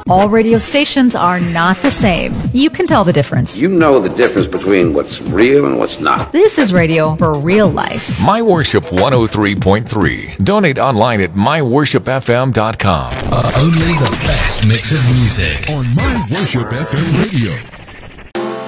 All radio stations are not the same. You can tell the difference. You know the difference between what's real and what's not. This is radio for real life. My Worship 103.3. Donate online at myworshipfm.com. Only the best mix of music on My Worship FM Radio.